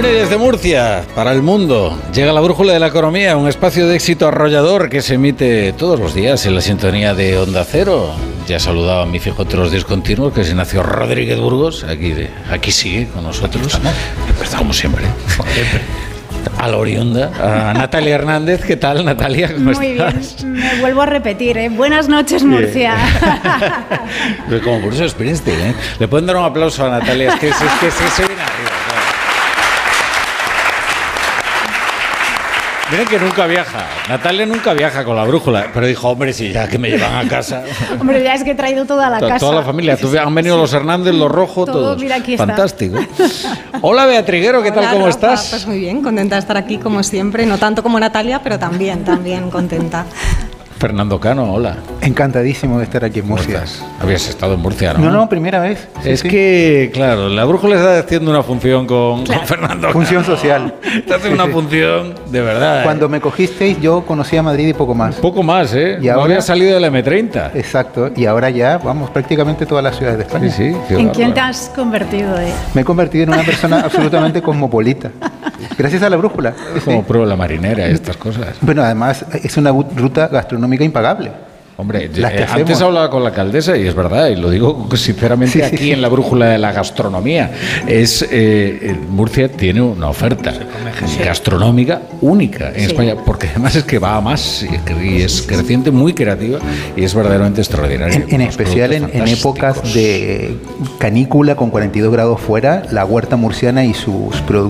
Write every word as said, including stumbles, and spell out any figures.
Bueno, y desde Murcia, para el mundo, llega la Brújula de la Economía, un espacio de éxito arrollador que se emite todos los días en la sintonía de Onda Cero. Ya he saludado a mi fijo entre los días continuos, que es Ignacio Rodríguez Burgos, aquí, de, aquí sigue con nosotros, como siempre. A la oriunda, a Natalia Hernández. ¿Qué tal, Natalia? ¿Cómo Muy estás? bien, me vuelvo a repetir, ¿eh? Buenas noches, Murcia. Pero como por eso Springsteen, ¿eh? Le pueden dar un aplauso a Natalia, es que, es, es que, es que se viene arriba. Miren que nunca viaja. Natalia nunca viaja con la brújula. Pero dijo, hombre, si ya que me llevan a casa. Hombre, ya es que he traído toda la toda, casa. Toda la familia. Tú, han venido los Hernández, los Rojo, todo, todos. Mira, aquí fantástico. Está. Hola, Beatriguero, ¿qué Hola, tal? ¿Cómo Rafa. estás? Pues muy bien, contenta de estar aquí como siempre. No tanto como Natalia, pero también, también contenta. Fernando Cano, hola. Encantadísimo de estar aquí en Murcia. Habías estado en Murcia, ¿no? No, no, primera vez. Sí, es sí. que, claro, la brújula está haciendo una función con, claro. con Fernando Cano. Función social. Está haciendo una función de verdad. Cuando ¿eh? me cogisteis, yo conocía Madrid y poco más. Poco más, ¿eh? Y no ahora, había salido de la eme treinta. Exacto. Y ahora ya, vamos, prácticamente todas las ciudades de España. Sí, sí. ¿En bárbaro. quién te has convertido? Eh? Me he convertido en una persona absolutamente cosmopolita. Gracias a la brújula. Como Sí. prueba la marinera y estas cosas. Bueno, además, es una ruta gastronómica impagable. Hombre, Las que eh, antes hacemos. hablaba con la alcaldesa y es verdad, y lo digo sinceramente Sí, sí, aquí sí. en la brújula de la gastronomía. Es eh, Murcia tiene una oferta gastronómica única en Sí. España, porque además es que va a más y es creciente, muy creativa y es verdaderamente extraordinaria. En, en Unos especial en, productos en épocas fantásticos. de canícula con cuarenta y dos grados fuera, la huerta murciana y sus productos